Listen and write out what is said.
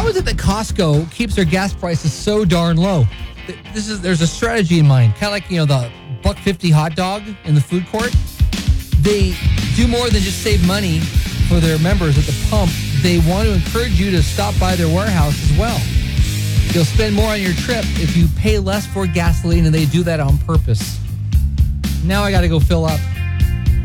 How is it that Costco keeps their gas prices so darn low? There's a strategy in mind, kind of like, the $1.50 hot dog in the food court. They do more than just save money for their members at the pump. They want to encourage you to stop by their warehouse as well. You'll spend more on your trip if you pay less for gasoline, and they do that on purpose. Now I got to go fill up.